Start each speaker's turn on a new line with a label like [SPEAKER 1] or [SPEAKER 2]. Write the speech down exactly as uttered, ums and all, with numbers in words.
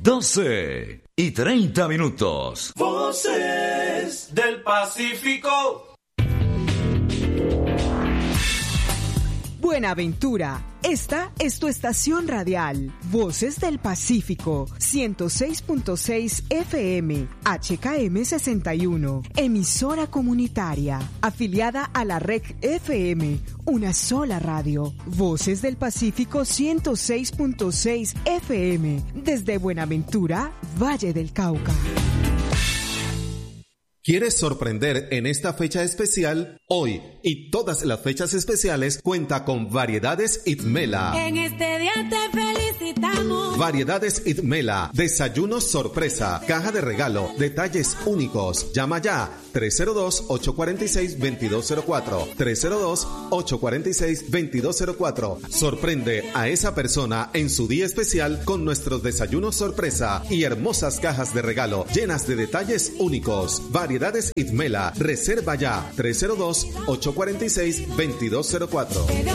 [SPEAKER 1] doce y treinta minutos.
[SPEAKER 2] Voces del Pacífico.
[SPEAKER 3] Buenaventura, esta es tu estación radial, Voces del Pacífico, ciento seis punto seis F M, H K M sesenta y uno, emisora comunitaria, afiliada a la R E C F M, una sola radio, Voces del Pacífico ciento seis punto seis F M, desde Buenaventura, Valle del Cauca.
[SPEAKER 4] ¿Quieres sorprender en esta fecha especial? Hoy y todas las fechas especiales cuenta con Variedades Itmela.
[SPEAKER 5] En este día te felicitamos.
[SPEAKER 4] Variedades Itmela, desayuno sorpresa, caja de regalo, detalles únicos. Llama ya tres cero dos, ocho cuatro seis, dos dos cero cuatro, tres cero dos, ocho cuatro seis, dos dos cero cuatro. Sorprende a esa persona en su día especial con nuestros desayunos sorpresa y hermosas cajas de regalo llenas de detalles únicos. Variedades Itmela, reserva ya tres cero dos, ocho cuatro seis, dos dos cero cuatro.